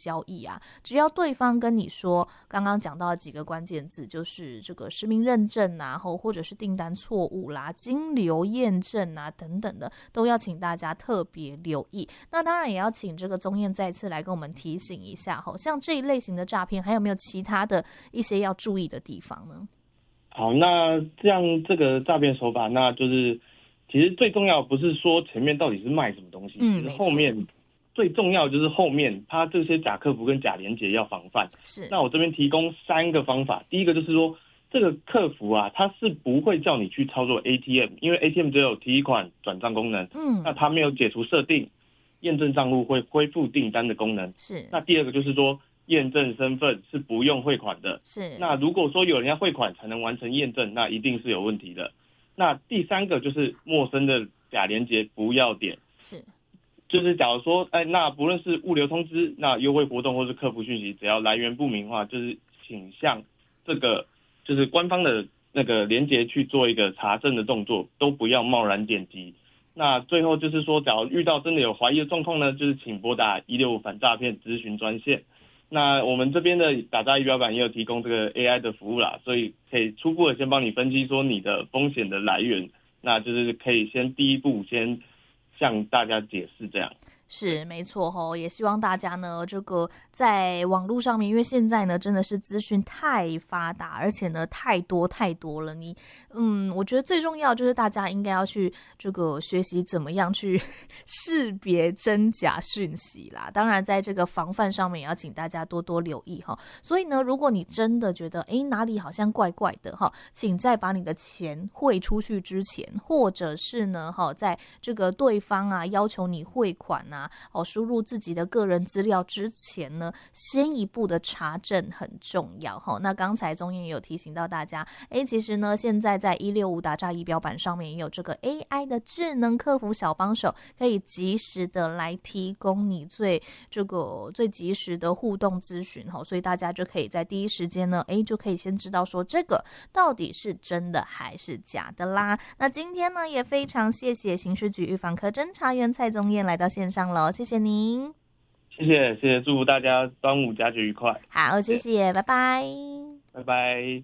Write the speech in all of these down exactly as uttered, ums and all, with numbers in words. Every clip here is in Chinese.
交易啊，只要对方跟你说刚刚讲到的几个关键字，就是这个实名认证啊，或者是订单错误啦、金流验证啊等等的，都要请大家特别留意。那当然也要请这个宗彦再次来跟我们提醒一下，像这一类型的诈骗还有没有其他的一些要注意的地方呢？ 好，那这样这个诈骗手法，那就是其实最重要不是说前面到底是卖什么东西，嗯，其实后面最重要就是后面他这些假客服跟假连结要防范。 是， 那我这边提供三个方法，第一个就是说这个客服啊，他是不会叫你去操作 A T M， 因为 A T M 只有提款转账功能，嗯，那他没有解除设定验证账户会恢复订单的功能。 是， 那第二个就是说验证身份是不用汇款的， 是。 那如果说有人要汇款才能完成验证，那一定是有问题的。那第三个就是陌生的假连结不要点， 是， 就是假如说，哎，那不论是物流通知、那优惠活动或是客服讯息，只要来源不明的话，就是请向这个就是官方的那个连结去做一个查证的动作，都不要贸然点击。那最后就是说，假如遇到真的有怀疑的状况呢，就是请拨打一六五反诈骗咨询专线。那我们这边的打诈仪表板也有提供这个 A I 的服务啦，所以可以初步的先帮你分析说你的风险的来源，那就是可以先第一步先向大家解释这样。 是没错吼，也希望大家呢，这个在网络上面，因为现在呢真的是资讯太发达，而且呢太多太多了。你，嗯，我觉得最重要就是大家应该要去这个学习怎么样去识别真假讯息啦。当然，在这个防范上面也要请大家多多留意哈。所以呢，如果你真的觉得哎哪里好像怪怪的哈，请在把你的钱汇出去之前，或者是呢哈，在这个对方啊要求你汇款啊。哦，输入自己的个人资料之前呢，先一步的查证很重要哈。那刚才宗彦也有提醒到大家，哎，其实呢，现在在一六五打诈仪表板上面也有这个 A I 的智能客服小帮手，可以及时的来提供你最这个最及时的互动咨询哈。所以大家就可以在第一时间呢，哎，就可以先知道说这个到底是真的还是假的啦。那今天呢，也非常谢谢刑事局预防科侦查员蔡宗彦来到线上。谢谢您， 谢谢谢谢，祝福大家端午佳节愉快。 好，谢谢，拜拜， 拜拜。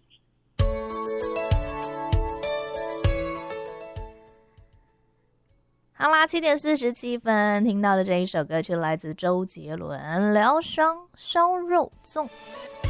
好啦，七点四十七分，听到的这一首歌曲来自周杰伦，《疗伤烧肉粽》。